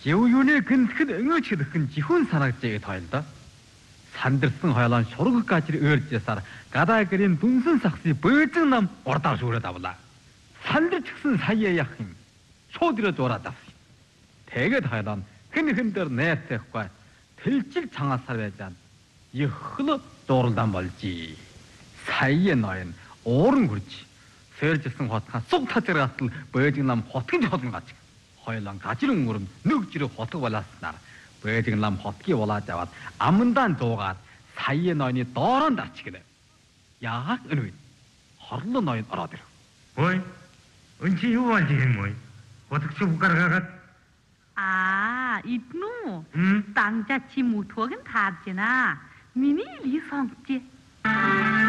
Живюуны гэнэтгэл 응өөчлөх нь жихүүн санагдаж тойлдоо. Сандарсан хойлон шургах гажир өөржсаар гадаа гэрийн дүнсэн сахсыг бөөжин нам урдаар шүүрээд авлаа. Сандарчгсан сая яах юм? Шууд ирээд ураад авсан. Тэгээд хойлон хэн дээр найртайхгүй тэлжил цангаасаар байжаа. Ёхло дууралдан болжий. Сая ноён ууран гүрж сэржсэн хотхан суг тазрагтал бөөжин нам хотгон жолон гаж. Хойлон гажир өнгөрөм нүгжир хотг болооснаар бөөжин нам хотгийг улааж аваад амандаан дуугаад сая ноёны дооронд арчгэнэ. Яах вэ? Хорлон ноён ороод ирв. Ой, өнчи юу болж юм бэ? Хотгч гаргаад иднүү. Дангжа чи мөтгөөг нь тааж байна. Миний ли сонгоч.